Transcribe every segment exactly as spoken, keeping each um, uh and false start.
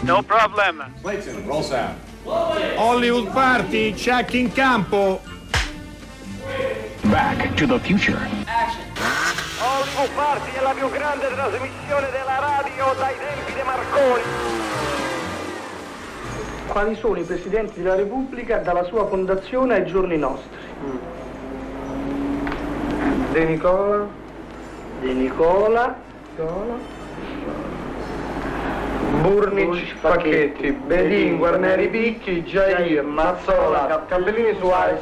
No problem. Clayton, roll sound. Hollywood Party, check in campo. Back to the Future. Action. Hollywood Party è la più grande trasmissione della radio dai tempi di Marconi. Quali sono i presidenti della Repubblica dalla sua fondazione ai giorni nostri? Mm. De Nicola, De Nicola, Nicola. Burnic, Facchetti, Bedin, Guarneri Picchi, Jair, Mazzola, Cappellini, Suarez,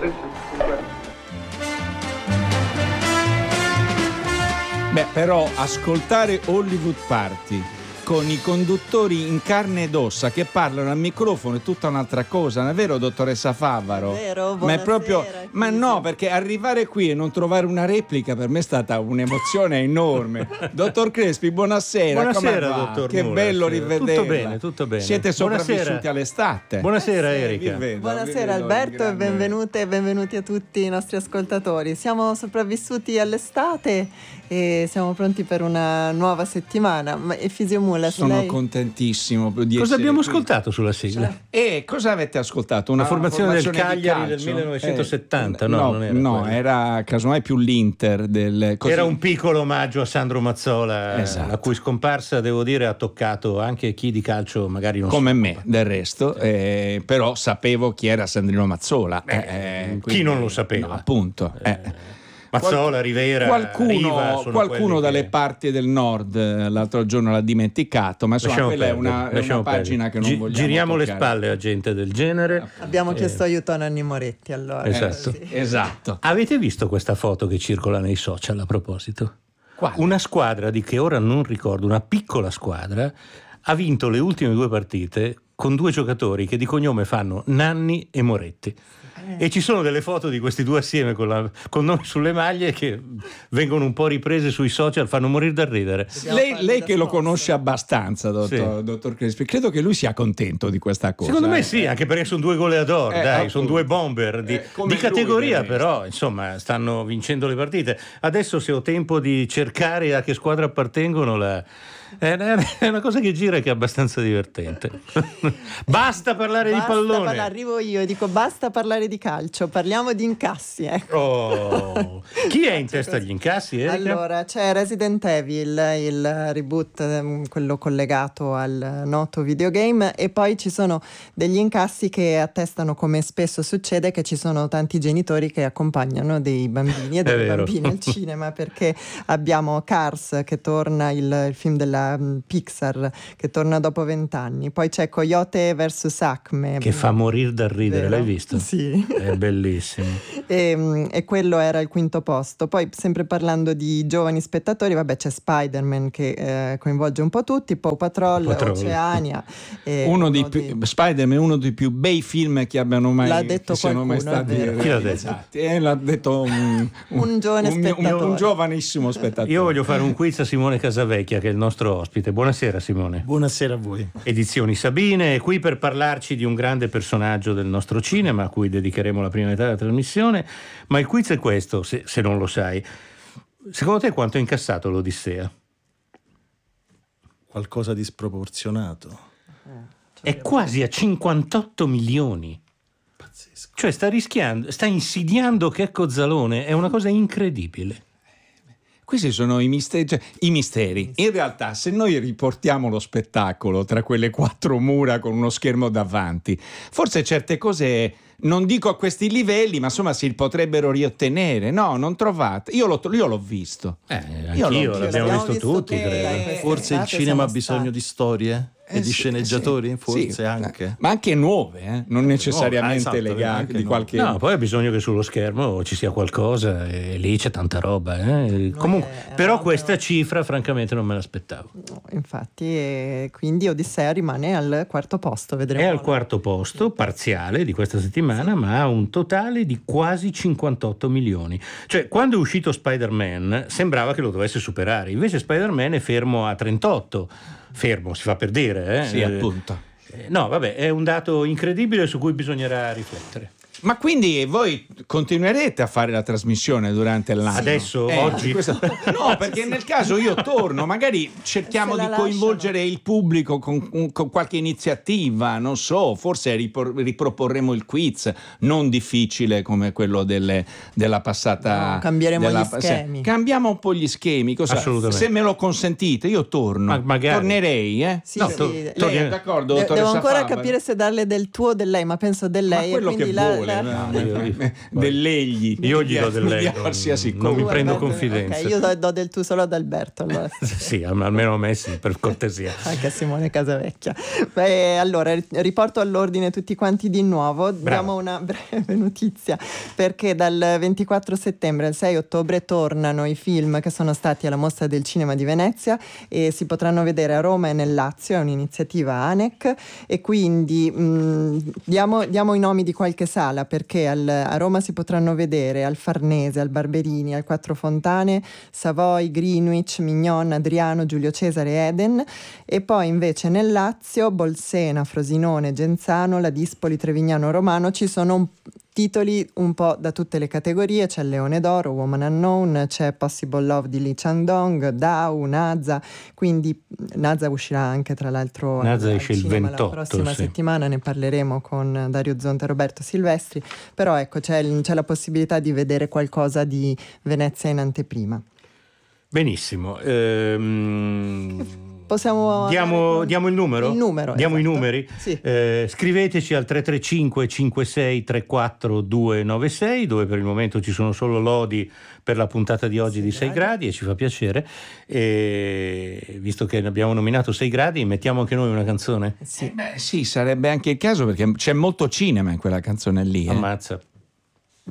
Beh, però ascoltare Hollywood Party con i conduttori in carne ed ossa che parlano al microfono è tutta un'altra cosa, non è vero, dottoressa Favaro? È vero, ma è proprio, buonasera, ma no, perché arrivare qui e non trovare una replica per me è stata un'emozione enorme. Dottor Crespi, buonasera. Buonasera, come va? dottor Che Muller. bello rivederla. Tutto bene, tutto bene. Siete sopravvissuti Buonasera. all'estate. Buonasera, Eh sì, Erika. vi vedo, Buonasera vi vedo Alberto in grande- e benvenute e benvenuti a tutti i nostri ascoltatori. Siamo sopravvissuti all'estate e siamo pronti per una nuova settimana. Ma e Fisiomulla, Sono lei... contentissimo di Cosa essere abbiamo qui. ascoltato sulla sigla? E cosa avete ascoltato? Una La formazione del di Cagliari del calcio? millenovecentosettanta, Eh, no, no, non era no, quello. era casomai più l'Inter del così. Era un piccolo omaggio a Sandro Mazzola, Esatto. la cui scomparsa, devo dire, ha toccato anche chi di calcio magari non come sa. me del resto, eh, però sapevo chi era Sandrino Mazzola. Beh, eh, chi quindi- non lo sapeva? No, appunto. eh. Mazzola, Rivera, Qualcuno, Riva sono qualcuno quelli dalle che- parti del nord eh, l'altro giorno l'ha dimenticato, ma insomma Lasciamo quella è perdere, una, è lasciamo una pagina perdere. che non Gi- vogliamo Giriamo le toccare. spalle a gente del genere. Abbiamo chiesto aiuto a Nanni Moretti allora. Esatto. Sì. Esatto. Avete visto questa foto che circola nei social a proposito? Quale? Una squadra di che ora non ricordo, una piccola squadra, ha vinto le ultime due partite con due giocatori che di cognome fanno Nanni e Moretti. E ci sono delle foto di questi due assieme con, la, con nomi sulle maglie che vengono un po' riprese sui social, fanno morire da ridere. Lei, lei da che lo sponsor. conosce abbastanza, dottor, Sì. dottor Crespi, credo che lui sia contento di questa cosa. Secondo me eh. sì, anche perché sono due goleador, Eh, dai, appunto. sono due bomber di, Eh, come di lui, categoria, del resto. però insomma stanno vincendo le partite. Adesso se ho tempo di cercare a che squadra appartengono, la... è una- è una cosa che gira e che è abbastanza divertente. Basta parlare Basta di pallone. parla- arrivo io e dico basta parlare di calcio, parliamo di incassi. Ecco. Oh. Chi è in testa agli incassi, Erika? Allora, c'è Resident Evil, il reboot, ehm, quello collegato al noto videogame, e poi ci sono degli incassi che attestano, come spesso succede, che ci sono tanti genitori che accompagnano dei bambini e delle vero. bambine al cinema, perché abbiamo Cars che torna, il, il film della mm, Pixar che torna dopo vent'anni, poi c'è Coyote versus Acme. Che fa morire da ridere, Vero? l'hai visto? Sì. È bellissimo. E, mm, e quello era il quinto posto. Poi, sempre parlando di giovani spettatori, vabbè, c'è Spider-Man che eh, coinvolge un po' tutti, Paw Patrol, Patrol. Oceania. e Uno dei uno più, di- Spider-Man è uno dei più bei film che abbiano mai, L'ha detto che siano mai qualcuno, è stati vero. Chi l'ha detto? realizzati. Eh, l'ha detto un, Un giovane un, un, spettatore. un giovanissimo spettatore. Io voglio fare un quiz a Simone Casavecchia, che è il nostro ospite. Buonasera Simone. Buonasera a voi. Edizioni Sabine è qui per parlarci di un grande personaggio del nostro cinema a cui dedicheremo la prima metà della trasmissione, ma il quiz è questo, se, se non lo sai. Secondo te quanto ha incassato l'Odissea? Qualcosa di sproporzionato. È quasi a cinquantotto milioni. Pazzesco. Cioè sta rischiando, sta insidiando Checco Zalone, è una cosa incredibile. Questi sono i misteri, cioè, i misteri. In realtà, se noi riportiamo lo spettacolo tra quelle quattro mura con uno schermo davanti, forse certe cose, non dico a questi livelli, ma insomma si potrebbero riottenere. No, non trovate. Io l'ho, io l'ho visto. Eh, Io anch'io, l'ho- l'abbiamo l'abbiamo visto, visto tutti, che- credo. eh, Forse il estate cinema siamo ha bisogno stati. di storie e Eh di sì, sceneggiatori, sì, forse sì. anche. Ma anche nuove, eh? Non necessariamente Ah, esatto, legate anche di nuove. qualche... No, poi ha bisogno che sullo schermo ci sia qualcosa e lì c'è tanta roba. Eh. Comunque, è- però è- questa cifra francamente non me l'aspettavo. No, infatti, e quindi Odissea rimane al quarto posto, vedremo. È al quarto posto parziale di questa settimana, ma ha un totale di quasi cinquantotto milioni. Cioè, quando è uscito Spider-Man sembrava che lo dovesse superare, invece Spider-Man è fermo a trentotto. Fermo, si fa per dire, eh? Sì, appunto. Eh, No, vabbè, è un dato incredibile su cui bisognerà riflettere. Ma quindi voi continuerete a fare la trasmissione durante l'anno? Adesso, Eh, oggi? questo- No, perché nel caso io torno, magari cerchiamo Se la di coinvolgere il pubblico con, con qualche iniziativa, non so, forse ripor- riproporremo il quiz, non difficile come quello delle- della passata... No, cambieremo della- gli schemi. se- cambiamo un po' gli schemi, cosa- Assolutamente. se me lo consentite io torno, Ma- magari. tornerei, eh? Sì, No, sì. to- Lei- Lei è d'accordo, De- dottoressa devo ancora Faber? capire se darle del tuo o del lei, ma penso del Ma lei. e quello quindi che la- vuole, la- no? io- io- dell'egli. Io gli do del Mi lei, dia non- qualsiasi non mi cosa. prendo Alberto- confidenza. Ok, io do, do del tu solo ad Alberto, allora. Sì, al- almeno a me sì, per cortesia. Anche a Simone Casavecchia. Beh, allora, ri- riporto all'ordine tutti quanti di nuovo. Diamo una breve notizia, perché dal ventiquattro settembre al sei ottobre tornano i film che sono stati alla Mostra del Cinema di Venezia e si potranno vedere a Roma e nel Lazio, è un'iniziativa A N E C, e quindi mh, diamo, diamo i nomi di qualche sala, perché al- a Roma si potranno vedere al Farnese, al Barberini, al Quattro Fontane, Savoy, Greenwich, Mignon, Adriano, Giulio Cesare, Eden, e poi invece nel Lazio Bolsena, Frosinone, Genzano, La Dispoli, Trevignano, Romano. Ci sono un titoli un po' da tutte le categorie, c'è Il Leone d'Oro, Woman Unknown, c'è Possible Love di Lee Chang-dong, Dao, Naza, quindi Naza uscirà anche tra l'altro Naza al- al esce il cinema ventotto, la prossima sì. settimana, ne parleremo con Dario Zonta e Roberto Silvestri, però ecco c'è, il- c'è la possibilità di vedere qualcosa di Venezia in anteprima. Benissimo. Ehm, Possiamo diamo, andare con- diamo il numero? Il numero, Diamo i esatto. numeri? Sì. Eh, scriveteci al tre tre cinque cinque sei tre quattro due nove sei, dove per il momento ci sono solo lodi per la puntata di oggi di sei gradi, e ci fa piacere. E visto che ne abbiamo nominato sei gradi, mettiamo anche noi una canzone? Sì. Beh, sì, sarebbe anche il caso perché c'è molto cinema in quella canzone lì. eh. Ammazza.